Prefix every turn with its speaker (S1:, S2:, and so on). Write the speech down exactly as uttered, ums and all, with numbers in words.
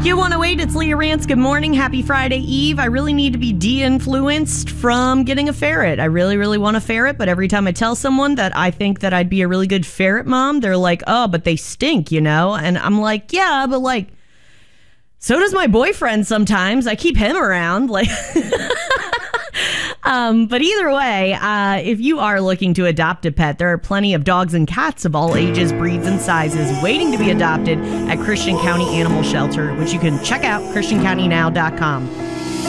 S1: Q one oh eight, it's Leah Rance. Good morning. Happy Friday Eve. I really need to be de-influenced from getting a ferret. I really, really want a ferret, but every time I tell someone that I think that I'd be a really good ferret mom, they're like, oh, but they stink, you know? And I'm like, yeah, but like, so does my boyfriend sometimes. I keep him around. Like... Um, but either way, uh, if you are looking to adopt a pet, there are plenty of dogs and cats of all ages, breeds, and sizes waiting to be adopted at Christian County Animal Shelter, which you can check out, christian county now dot com.